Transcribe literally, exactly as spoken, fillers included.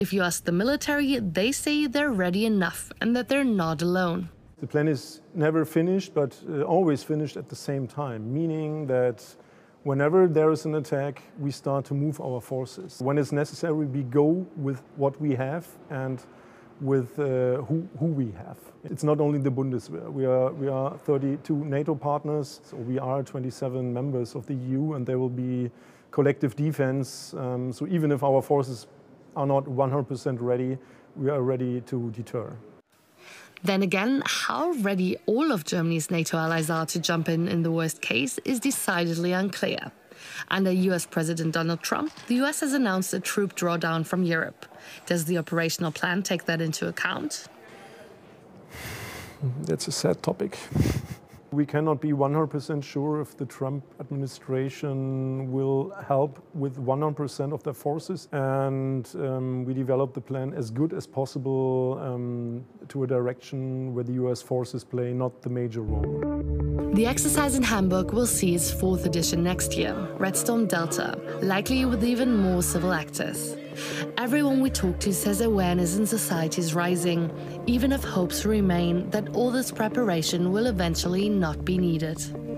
If you ask the military, they say they're ready enough and that they're not alone. The plan is never finished, but uh, always finished at the same time, meaning that whenever there is an attack, we start to move our forces. When it's necessary, we go with what we have and with uh, who, who we have. It's not only the Bundeswehr. We are, we are thirty-two NATO partners, so we are twenty-seven members of the E U, and there will be collective defense. Um, so even if our forces are not one hundred percent ready, we are ready to deter. Then again, how ready all of Germany's NATO allies are to jump in in the worst case is decidedly unclear. Under U S President Donald Trump, the U S has announced a troop drawdown from Europe. Does the operational plan take that into account? That's a sad topic. We cannot be one hundred percent sure if the Trump administration will help with one hundred percent of their forces, and um, we developed the plan as good as possible um, to a direction where the U S forces play not the major role. The exercise in Hamburg will see its fourth edition next year, Red Storm Delta, likely with even more civil actors. Everyone we talk to says awareness in society is rising, even if hopes remain that all this preparation will eventually not be needed.